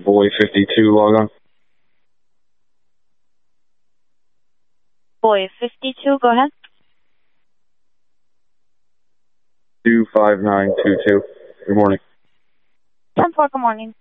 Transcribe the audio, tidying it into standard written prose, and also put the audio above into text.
Boy 52, log on. Boy 52, go ahead. 25922. Good morning. 10-4, good morning.